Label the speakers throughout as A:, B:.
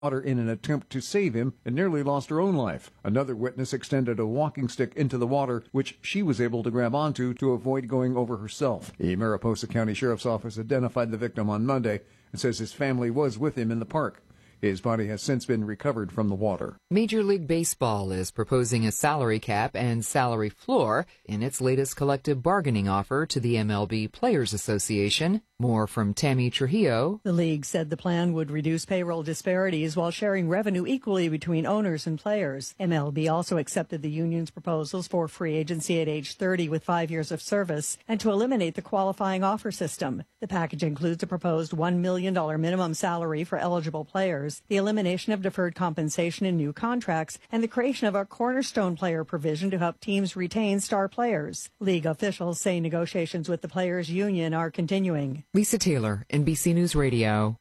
A: water in an attempt to save him and nearly lost her own life. Another witness extended a walking stick into the water, which she was able to grab onto to avoid going over herself. The Mariposa County Sheriff's Office identified the victim on Monday and says his family was with him in the park. His body has since been recovered from the water.
B: Major League Baseball is proposing a salary cap and salary floor in its latest collective bargaining offer to the MLB Players Association. More from Tammy Trujillo.
C: The league said the plan would reduce payroll disparities while sharing revenue equally between owners and players. MLB also accepted the union's proposals for free agency at age 30 with 5 years of service and to eliminate the qualifying offer system. The package includes a proposed $1 million minimum salary for eligible players, the elimination of deferred compensation in new contracts, and the creation of a cornerstone player provision to help teams retain star players. League officials say negotiations with the players' union are continuing.
B: Lisa Taylor, NBC News Radio.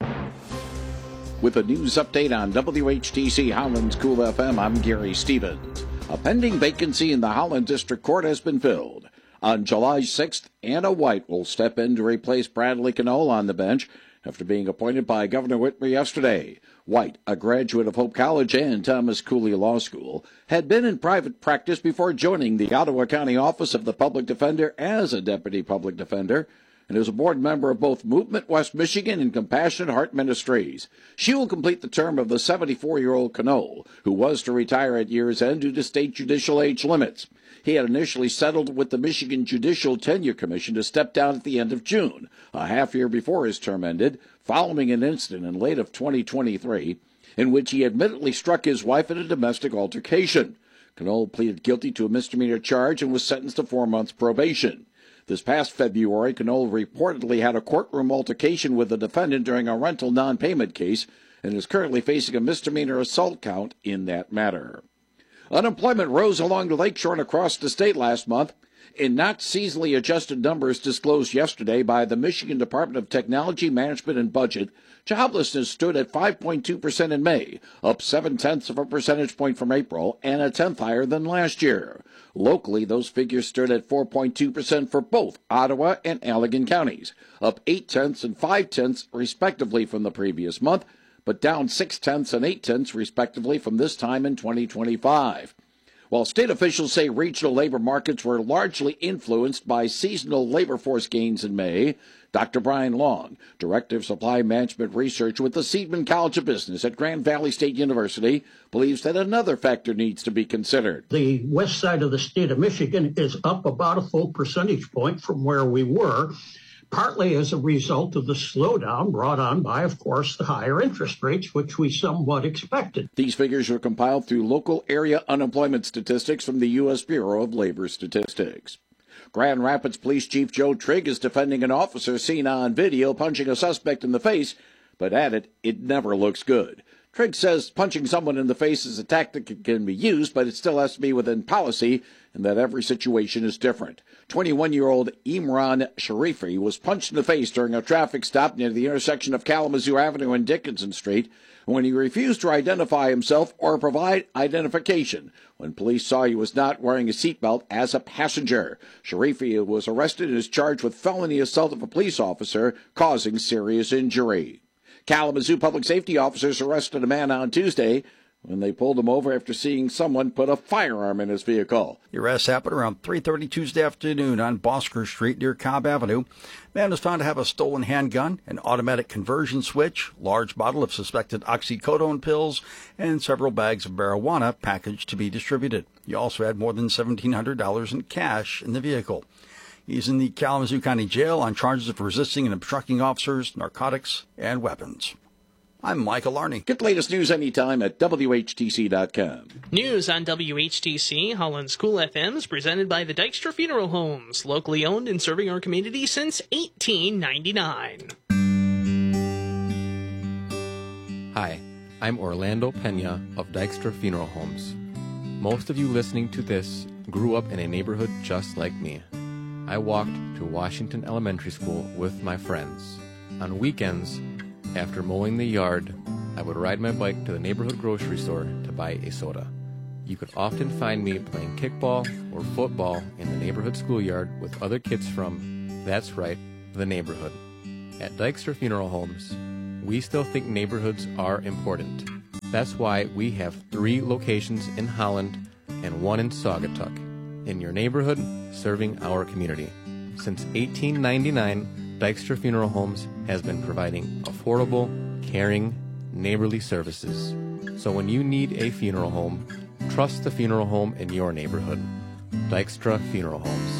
D: With a news update on WHTC Holland's Cool FM, I'm Gary Stevens. A pending vacancy in the Holland District Court has been filled. On July 6th, Anna White will step in to replace Bradley Knoll on the bench after being appointed by Governor Whitmer yesterday. White, a graduate of Hope College and Thomas Cooley Law School, had been in private practice before joining the Ottawa County Office of the Public Defender as a Deputy Public Defender, and is a board member of both Movement West Michigan and Compassionate Heart Ministries. She will complete the term of the 74-year-old Knoll, who was to retire at year's end due to state judicial age limits. He had initially settled with the Michigan Judicial Tenure Commission to step down at the end of June, a half year before his term ended, following an incident in late of 2023, in which he admittedly struck his wife in a domestic altercation. Knoll pleaded guilty to a misdemeanor charge and was sentenced to 4 months probation. This past February, Knoll reportedly had a courtroom altercation with the defendant during a rental non-payment case and is currently facing a misdemeanor assault count in that matter. Unemployment rose along the lakeshore and across the state last month. In not seasonally adjusted numbers disclosed yesterday by the Michigan Department of Technology, Management, and Budget, joblessness stood at 5.2% in May, up 0.7 of a percentage point from April, and a tenth higher than last year. Locally, those figures stood at 4.2% for both Ottawa and Allegan counties, up 0.8 and 0.5 respectively from the previous month, but down 0.6 and 0.8 respectively from this time in 2025. While state officials say regional labor markets were largely influenced by seasonal labor force gains in May, Dr. Brian Long, Director of Supply Management Research with the Seidman College of Business at Grand Valley State University, believes that another factor needs to be considered.
E: The west side of the state of Michigan is up about a full percentage point from where we were, partly as a result of the slowdown brought on by, of course, the higher interest rates, which we somewhat expected.
D: These figures were compiled through local area unemployment statistics from the U.S. Bureau of Labor Statistics. Grand Rapids Police Chief Joe Trigg is defending an officer seen on video punching a suspect in the face, but added it never looks good. Trigg says punching someone in the face is a tactic that can be used, but it still has to be within policy, and that every situation is different. 21-year-old Imran Sharifi was punched in the face during a traffic stop near the intersection of Kalamazoo Avenue and Dickinson Street when he refused to identify himself or provide identification when police saw he was not wearing a seatbelt as a passenger. Sharifi was arrested and is charged with felony assault of a police officer causing serious injury. Kalamazoo public safety officers arrested a man on Tuesday when they pulled him over after seeing someone put a firearm in his vehicle.
F: The arrest happened around 3:30 Tuesday afternoon on Bosker Street near Cobb Avenue. Man was found to have a stolen handgun, an automatic conversion switch, large bottle of suspected oxycodone pills, and several bags of marijuana packaged to be distributed. He also had more than $1,700 in cash in the vehicle. He's in the Kalamazoo County Jail on charges of resisting and obstructing officers, narcotics, and weapons. I'm Michael Arney.
D: Get the latest news anytime at WHTC.com.
G: News on WHTC, Holland's Cool FM, is presented by the Dykstra Funeral Homes, locally owned and serving our community since 1899.
H: Hi, I'm Orlando Pena of Dykstra Funeral Homes. Most of you listening to this grew up in a neighborhood just like me. I walked to Washington Elementary School with my friends. On weekends, after mowing the yard, I would ride my bike to the neighborhood grocery store to buy a soda. You could often find me playing kickball or football in the neighborhood schoolyard with other kids from, that's right, the neighborhood. At Dykstra Funeral Homes, we still think neighborhoods are important. That's why we have 3 locations in Holland and 1 in Saugatuck, in your neighborhood, serving our community. Since 1899, Dykstra Funeral Homes has been providing affordable, caring, neighborly services. So when you need a funeral home, trust the funeral home in your neighborhood. Dykstra Funeral Homes.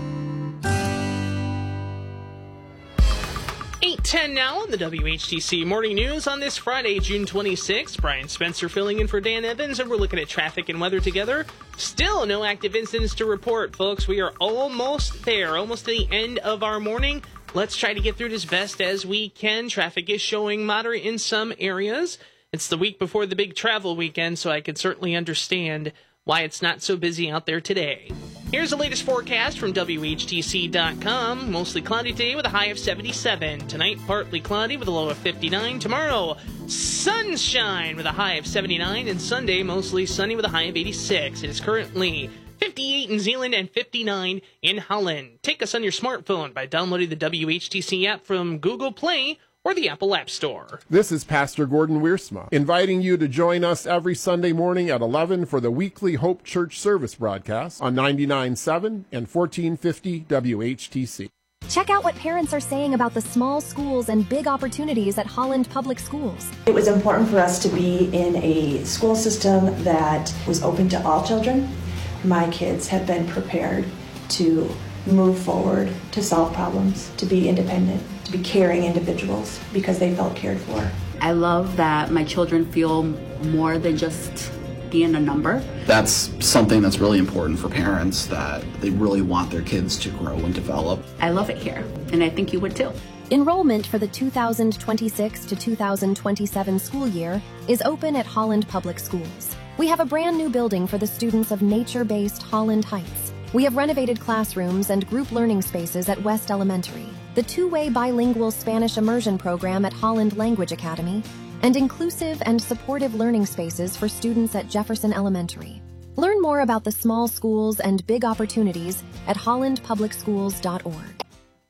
G: 8:10 now on the WHTC Morning News on this Friday, June 26th. Brian Spencer filling in for Dan Evans, and we're looking at traffic and weather together. Still no active incidents to report, folks. We are almost there, almost to the end of our morning. Let's try to get through it as best as we can. Traffic is showing moderate in some areas. It's the week before the big travel weekend, so I can certainly understand why it's not so busy out there today. Here's the latest forecast from WHTC.com. Mostly cloudy today with a high of 77. Tonight, partly cloudy with a low of 59. Tomorrow, sunshine with a high of 79. And Sunday, mostly sunny with a high of 86. It is currently 58 in Zeeland and 59 in Holland. Take us on your smartphone by downloading the WHTC app from Google Play or the Apple App Store.
I: This is Pastor Gordon Wiersma, inviting you to join us every Sunday morning at 11 for the weekly Hope Church service broadcast on 99.7 and 1450 WHTC.
J: Check out what parents are saying about the small schools and big opportunities at Holland Public Schools.
K: It was important for us to be in a school system that was open to all children. My kids have been prepared to move forward, to solve problems, to be independent, to be caring individuals because they felt cared for.
L: I love that my children feel more than just being a number.
M: That's something that's really important for parents, that they really want their kids to grow and develop.
L: I love it here, and I think you would too.
J: Enrollment for the 2026 to 2027 school year is open at Holland Public Schools. We have a brand new building for the students of nature-based Holland Heights. We have renovated classrooms and group learning spaces at West Elementary, the 2-way bilingual Spanish immersion program at Holland Language Academy, and inclusive and supportive learning spaces for students at Jefferson Elementary. Learn more about the small schools and big opportunities at hollandpublicschools.org.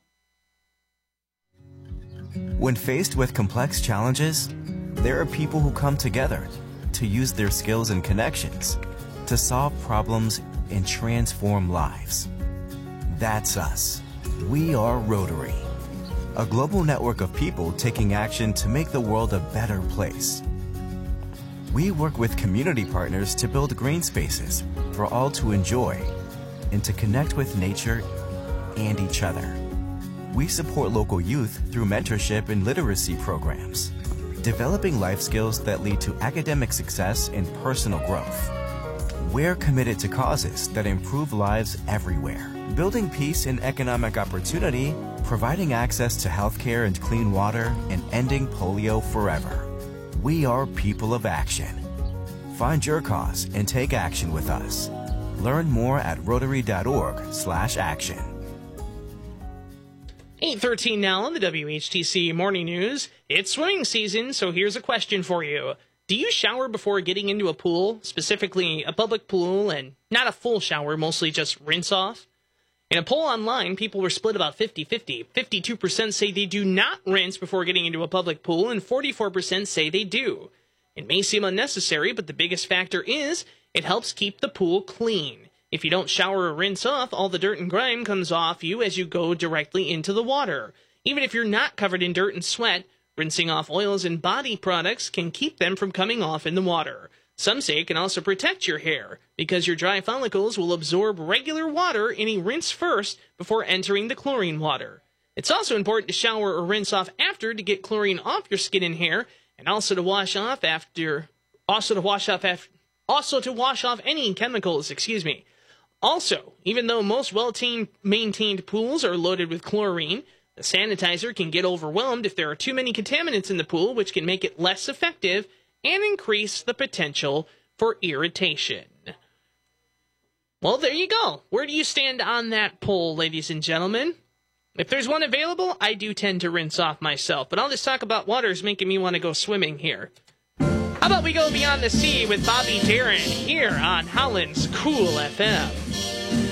N: When faced with complex challenges, there are people who come together to use their skills and connections to solve problems and transform lives. That's us. We are Rotary, a global network of people taking action to make the world a better place. We work with community partners to build green spaces for all to enjoy and to connect with nature and each other. We support local youth through mentorship and literacy programs, developing life skills that lead to academic success and personal growth. We're committed to causes that improve lives everywhere, building peace and economic opportunity, providing access to healthcare and clean water, and ending polio forever. We are people of action. Find your cause and take action with us. Learn more at rotary.org/action.
G: 8:13 now on the WHTC Morning News. It's swimming season, so here's a question for you. Do you shower before getting into a pool, specifically a public pool, and not a full shower, mostly just rinse off? In a poll online, people were split about 50-50. 52% say they do not rinse before getting into a public pool, and 44% say they do. It may seem unnecessary, but the biggest factor is it helps keep the pool clean. If you don't shower or rinse off, all the dirt and grime comes off you as you go directly into the water. Even if you're not covered in dirt and sweat, rinsing off oils and body products can keep them from coming off in the water. Some say it can also protect your hair, because your dry follicles will absorb regular water in a rinse first before entering the chlorine water. It's also important to shower or rinse off after to get chlorine off your skin and hair, and also to wash off any chemicals, Also, even though most well-maintained pools are loaded with chlorine, the sanitizer can get overwhelmed if there are too many contaminants in the pool, which can make it less effective and increase the potential for irritation. Well, there you go. Where do you stand on that poll, ladies and gentlemen? If there's one available, I do tend to rinse off myself, but all this talk about water is making me want to go swimming here. How about we go beyond the sea with Bobby Darin here on Holland's Cool FM?